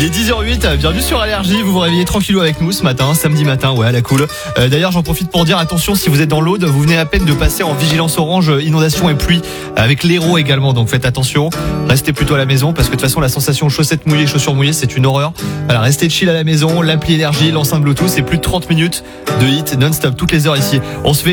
est 10h08, bienvenue sur Allergie, vous vous réveillez tranquillou avec nous ce matin, samedi matin, ouais, à la cool. D'ailleurs, j'en profite pour dire, attention, si vous êtes dans l'Aude, vous venez à peine de passer en vigilance orange, inondation et pluie, avec l'Hérault également, donc faites attention, restez plutôt à la maison, parce que de toute façon, la sensation chaussettes mouillées, chaussures mouillées, c'est une horreur. Voilà, restez chill à la maison, l'appli Énergie, l'enceinte Bluetooth, c'est plus de 30 minutes de hit non-stop, toutes les heures ici. On se fait